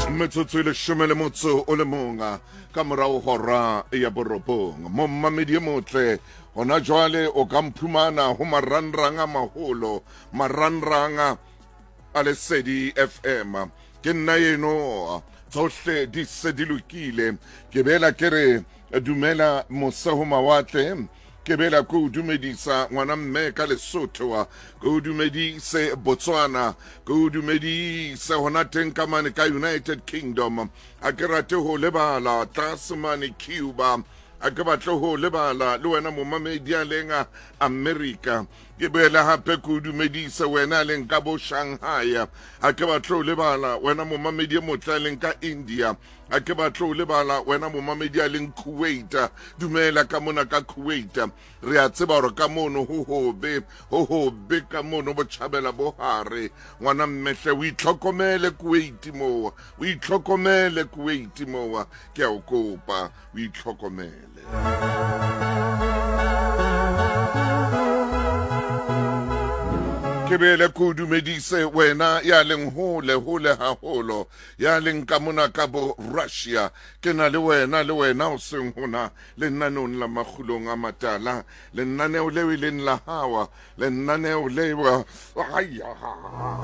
metsotso e leshome le motso o le monga ka morao hora ya borobong mo mmamedi e motle hona jwale o ka mphumana ho marangrang a maholo marangrang a Lesedi FM ke nna eno tsohle di se di lokile ke bela ke re dumela mose ho mawatle ke bela ko dumedisa ngwana mme ka Lesotho ko dumedise Botswana ko dumedise hona teng ka mane ka United Kingdom a ke rate ho lebala Tasmania Cuba a ke batle ho lebala le wena momamedi a lenga America ke bela hape ko dumedise wena leng ka bo Shanghai a ke batle ho lebala wena momamedi e motle leng ka India a ke batle ho lebala wena momamedi a leng Kuwait dumela ka mona ka Kuwait re a tseba hore ka mono ho hobe ka mono bo tjhabela bo hare ngwana mmehle o itlhokomele Kuwait mo o itlhokomele Kuwait mo ke a o kopa o itlhokomele ke bele ko dumedise wena ya leng hole haholo ya leng ka mona ka bo Russia ke na le wena o seng hona le nnanong la magulong a matala le nnaneo le la hawa le nnaneo le